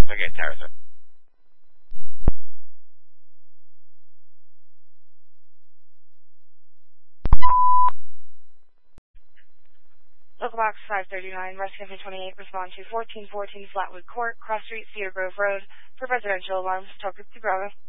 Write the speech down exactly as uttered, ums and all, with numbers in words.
Okay, Tara, sir. Local Box five thirty-nine, West Cafe twenty-eight, respond to fourteen fourteen Flatwood Court, Cross Street, Cedar Grove Road, for residential alarms. Talk with the Bravo.